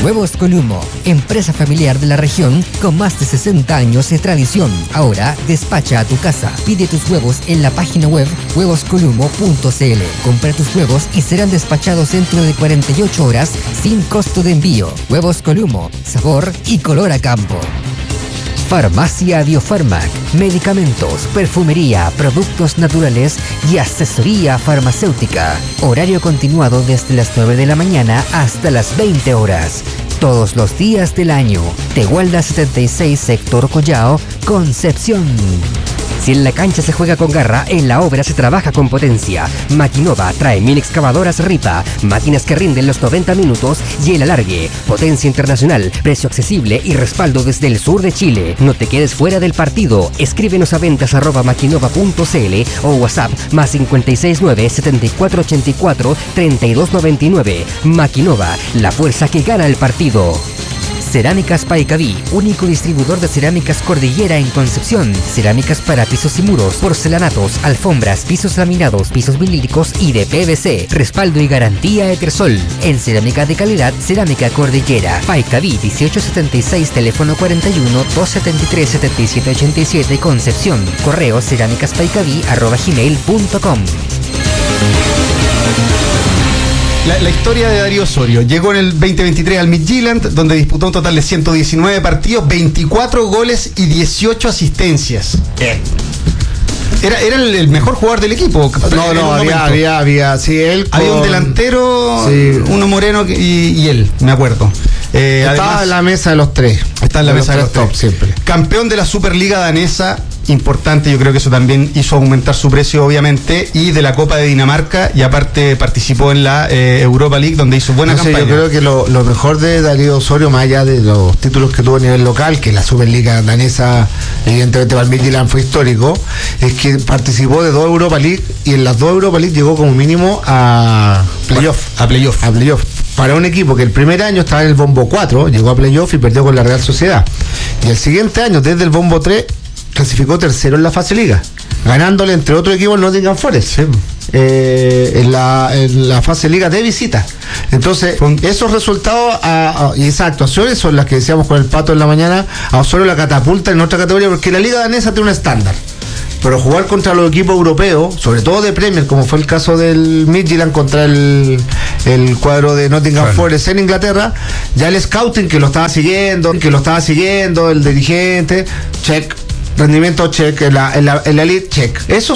Huevos Columo, empresa familiar de la región con más de 60 años de tradición. Ahora despacha a tu casa. Pide tus huevos en la página web huevoscolumo.cl. Compra tus huevos y serán despachados dentro de 48 horas sin costo de envío. Huevos Columo, sabor y color a campo. Farmacia Biofarmac, medicamentos, perfumería, productos naturales y asesoría farmacéutica. Horario continuado desde las 9 de la mañana hasta las 20 horas. Todos los días del año. Tehuelda 76, sector Collao, Concepción. Si en la cancha se juega con garra, en la obra se trabaja con potencia. Maquinova trae 1000 excavadoras Ripa, máquinas que rinden los 90 minutos y el alargue. Potencia internacional, precio accesible y respaldo desde el sur de Chile. No te quedes fuera del partido. Escríbenos a ventas@maquinova.cl o WhatsApp más 569 7484 3299. Maquinova, la fuerza que gana el partido. Cerámicas Paicaví, único distribuidor de cerámicas Cordillera en Concepción. Cerámicas para pisos y muros, porcelanatos, alfombras, pisos laminados, pisos vinílicos y de PVC. Respaldo y garantía Etersol. En cerámica de calidad, Cerámica Cordillera. Paicaví 1876, teléfono 41 273 7787, Concepción. Correo cerámicaspaicaví@gmail.com. La historia de Darío Osorio. Llegó en el 2023 al Midtjylland, donde disputó un total de 119 partidos, 24 goles y 18 asistencias. Era el mejor jugador del equipo. Había, sí, él había un delantero, sí, uno moreno y él, me acuerdo. Estaba en la mesa de los tres. Está en la mesa de los top tres. Siempre. Campeón de la Superliga danesa, importante, yo creo que eso también hizo aumentar su precio, obviamente, y de la Copa de Dinamarca, y aparte participó en la Europa League, donde hizo buena campaña. Yo creo que lo mejor de Darío Osorio, más allá de los títulos que tuvo a nivel local, que la Superliga danesa, evidentemente para el Midtjylland fue histórico, es que participó de 2 Europa League, y en las 2 Europa League llegó como mínimo a playoff. Para un equipo que el primer año estaba en el bombo 4, llegó a playoff y perdió con la Real Sociedad. Y el siguiente año, desde el bombo 3, clasificó tercero en la fase liga, ganándole entre otros equipos Nottingham Forest, sí, en la fase liga de visita. Entonces, esos resultados y esas actuaciones son las que decíamos con el Pato en la mañana, a Osorio la catapulta en otra categoría, porque la liga danesa tiene un estándar. Pero jugar contra los equipos europeos, sobre todo de Premier, como fue el caso del Midtjylland contra el cuadro de Nottingham Forest en Inglaterra, ya el scouting que lo estaba siguiendo, el dirigente, check, rendimiento check, en la elite check. Eso